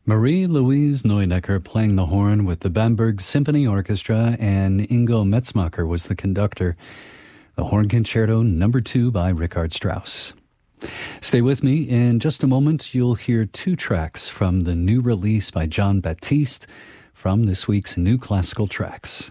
Marie-Louise Neunecker playing the horn with the Bamberg Symphony Orchestra, and Ingo Metzmacher was the conductor. The Horn Concerto No. 2 by Richard Strauss. Stay with me. In just a moment, you'll hear two tracks from the new release by Jon Batiste from this week's New Classical Tracks.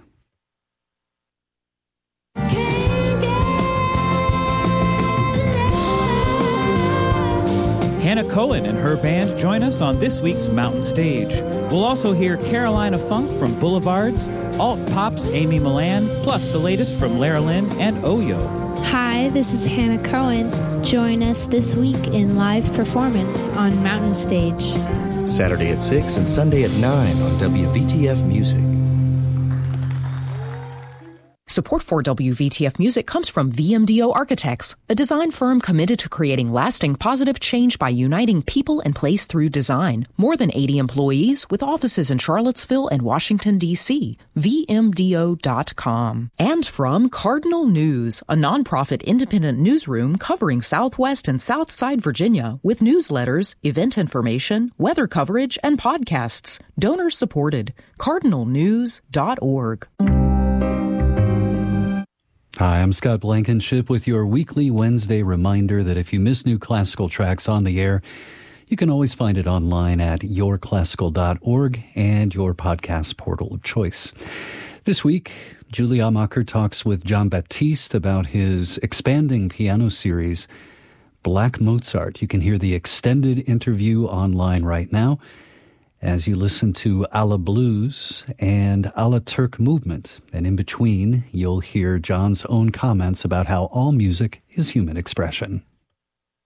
Hannah Cohen and her band join us on this week's Mountain Stage. We'll also hear Carolina Funk from Boulevards, Alt Pop's Amy Millan, plus the latest from Lara Lynn and Oyo. Hi, this is Hannah Cohen. Join us this week in live performance on Mountain Stage. Saturday at 6 and Sunday at 9 on WVTF Music. Support for WVTF Music comes from VMDO Architects, a design firm committed to creating lasting positive change by uniting people and place through design. More than 80 employees with offices in Charlottesville and Washington, D.C. VMDO.com. And from Cardinal News, a nonprofit independent newsroom covering Southwest and Southside Virginia with newsletters, event information, weather coverage, and podcasts. Donor supported. CardinalNews.org. Hi, I'm Scott Blankenship with your weekly Wednesday reminder that if you miss New Classical Tracks on the air, you can always find it online at yourclassical.org and your podcast portal of choice. This week, Julie Amacher talks with Jon Batiste about his expanding piano series, Black Mozart. You can hear the extended interview online right now as you listen to A la Blues and A la Turk Movement. And in between, you'll hear Jon's own comments about how all music is human expression.